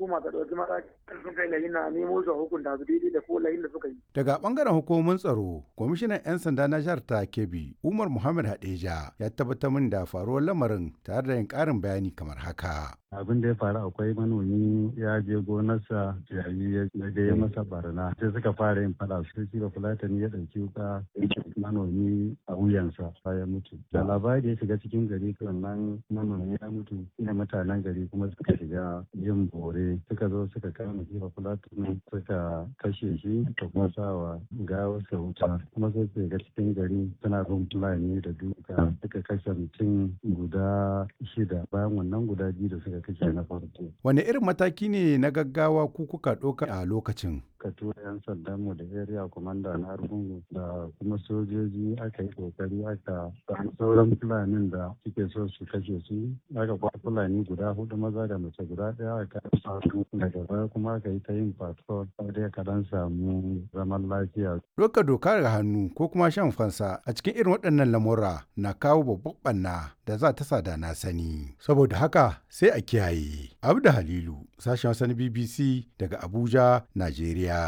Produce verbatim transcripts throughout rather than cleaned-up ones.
hukuma ta ɗauki matakin sun kai lahin na nemo su a hukunta su daidai da ko lahin da suka yi. Daga bangaren hukumomin tsaro, kwamishinan 'yan sanda na jihar ta Kebbi, Umar Muhammad Hadeja, ya tabbatar min da faruwar lamarin tare da yin ƙarin bayani kamar haka. Abin da ya faru akwai manomi ya je gonarsa yayi ya je ya masa barna sai suka fara yin fada sai shi da fulatani ya ɗauki wuka manomi a wuyansa ya mutu. Da labari ya shiga cikin gari sannan manomi ya mutu ina mutanen gari kuma suka shiga yin bore suka zo suka kama shi da fulatani suka kashe shi da kuma sawa gawarsa wuta kuma sai su shiga cikin gari suna bin fulani da duka suka kashe mutum guda shida bayan wannan guda biyu da suka kashe na farko. Wane irin mataki ne na gaggawa ku kuka ɗauka a lokacin? Ka tura 'yan sandan mu da area commander na Argungu da kuma sojoji aka yi kokari aka samu sauran fulanin da suke so su kashe su aka kwa fulani guda hudu maza da mace guda ɗaya aka fasu daga baya kuma aka yi ta yin patrol sai ka dan samu zaman lafiya. Doka doka ga hannu ko kuma shan fansa a cikin irin waɗannan lamura na kawo babban ɓanna da za ta sada na sani. Saboda haka sai a kiyaye. Abda Halilu, sashen Hausa na B B C daga Abuja, Najeriya.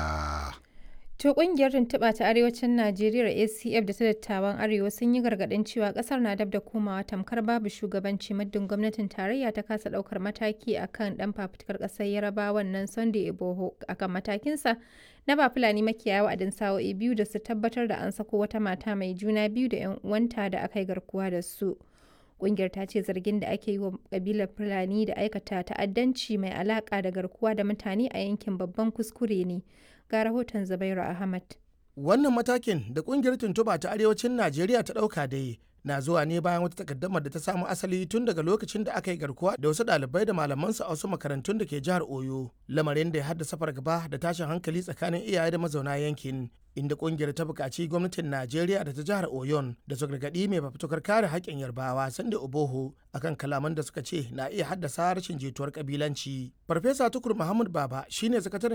To kungiyar tuntuɓa ta arewacin Najeriya A C F da ta dattawan Arewa sun yi gargaɗin cewa ƙasar na dab da komawa tamkar babu shugabanci muddin gwamnatin tarayya ta kasa ɗaukar mataki akan ɗan fafutukar ƙasar Yarabawan nan Sunday Igboho akan matakinsa na ba Fulani makiyaya wa'adin sa'o'i biyu da su tabbatar da an sako wata mata mai juna biyu da 'yan uwanta da aka yi garkuwa da su. Ƙungiyar ta ce zargin da ake yi wa ƙabilar Fulani da aikata ta'addanci mai alaƙa da garkuwa da mutane a yankin babban kuskure ne. Ga rahoton Zubairu Ahmad. Wannan matakin da ƙungiyar tuntuɓa ta arewacin Najeriya ta ɗauka dai na zuwa ne bayan wata takaddamar da ta samu asali tun daga lokacin da aka yi garkuwa da wasu ɗalibai da malamansu a wasu makarantun da ke jihar Oyo, lamarin da ya haddasa fargaba da tashin hankali tsakanin iyaye da mazauna yankin. Inda kungiyar ta buƙaci gwamnatin Najeriya da ta jihar Oyon da su gargaɗi mai fafutukar kare haƙƙin Yarbawa Sunday Igboho akan kalaman da suka ce na iya haddasa rashin jituwar kabilanci. Farfesa Tukur Muhammad Baba shine sakataren